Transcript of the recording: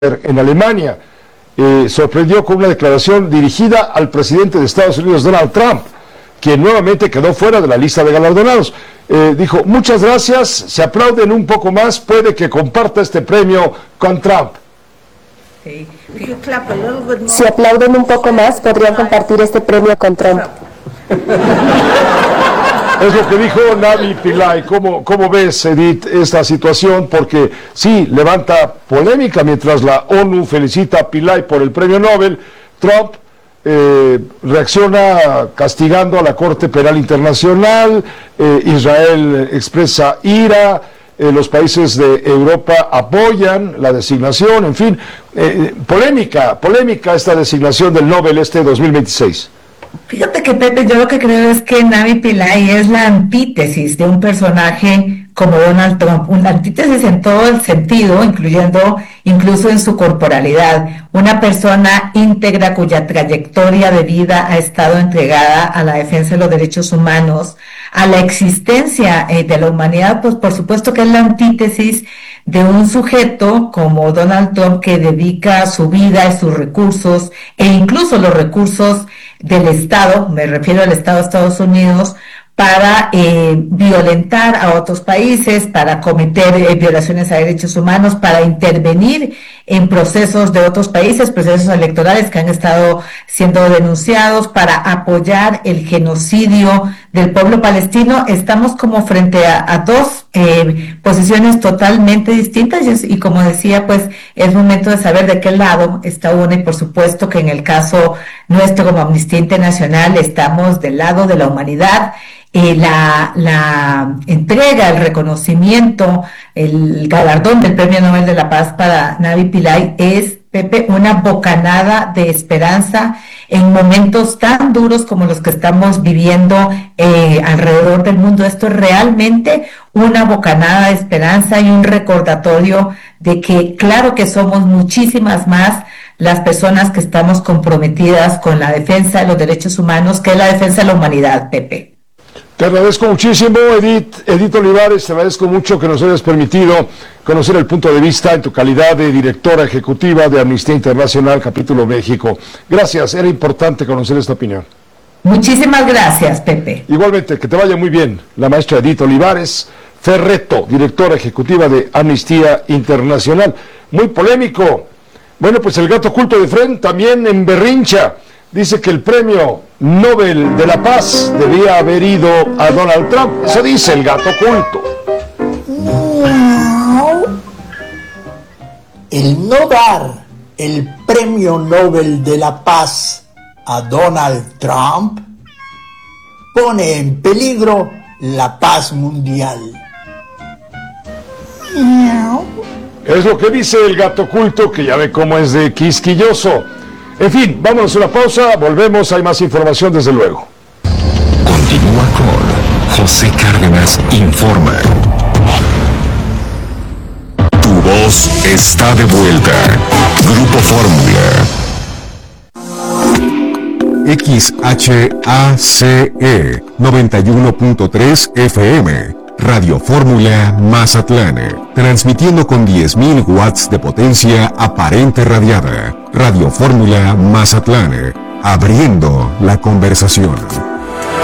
en Alemania. Sorprendió con una declaración dirigida al presidente de Estados Unidos, Donald Trump, quien nuevamente quedó fuera de la lista de galardonados. Dijo, muchas gracias, se aplauden un poco más, puede que comparta este premio con Trump. Si aplauden un poco más, podrían compartir este premio con Trump. Es lo que dijo Navi Pillay. ¿Cómo ves, Edith, esta situación? Porque sí, levanta polémica mientras la ONU felicita a Pillay por el premio Nobel. Trump reacciona castigando a la Corte Penal Internacional, Israel expresa ira, los países de Europa apoyan la designación, en fin, polémica esta designación del Nobel 2026. Fíjate que, Pepe, yo lo que creo es que Navi Pillay es la antítesis de un personaje como Donald Trump, una antítesis en todo el sentido, incluyendo incluso en su corporalidad, una persona íntegra cuya trayectoria de vida ha estado entregada a la defensa de los derechos humanos, a la existencia de la humanidad, pues por supuesto que es la antítesis de un sujeto como Donald Trump que dedica su vida y sus recursos, e incluso los recursos del Estado, me refiero al Estado de Estados Unidos, para violentar a otros países, para cometer violaciones a derechos humanos, para intervenir en procesos de otros países, procesos electorales que han estado siendo denunciados, para apoyar el genocidio del pueblo palestino. Estamos como frente a dos posiciones totalmente distintas y como decía, pues es momento de saber de qué lado está uno, y por supuesto que en el caso nuestro como Amnistía Internacional estamos del lado de la humanidad. La entrega, el reconocimiento, el galardón del Premio Nobel de la Paz para Navi Pillay es, Pepe, una bocanada de esperanza en momentos tan duros como los que estamos viviendo alrededor del mundo. Esto es realmente una bocanada de esperanza y un recordatorio de que claro que somos muchísimas más las personas que estamos comprometidas con la defensa de los derechos humanos, que es la defensa de la humanidad, Pepe. Te agradezco muchísimo, Edith Olivares, te agradezco mucho que nos hayas permitido conocer el punto de vista en tu calidad de directora ejecutiva de Amnistía Internacional, Capítulo México. Gracias, era importante conocer esta opinión. Muchísimas gracias, Pepe. Igualmente, que te vaya muy bien, la maestra Edith Olivares Ferretto, directora ejecutiva de Amnistía Internacional. Muy polémico. Bueno, pues el gato oculto de Fren también en berrincha. Dice que el premio Nobel de la Paz debía haber ido a Donald Trump. Eso dice el gato oculto. El no dar el premio Nobel de la Paz a Donald Trump pone en peligro la paz mundial. Es lo que dice el gato oculto, que ya ve cómo es de quisquilloso. En fin, vámonos a una pausa, volvemos, hay más información desde luego. Continúa con José Cárdenas Informa. Tu voz está de vuelta. Grupo Fórmula. XHACE 91.3 FM. Radio Fórmula Mazatlán, transmitiendo con 10.000 watts de potencia aparente radiada. Radio Fórmula Mazatlán, abriendo la conversación.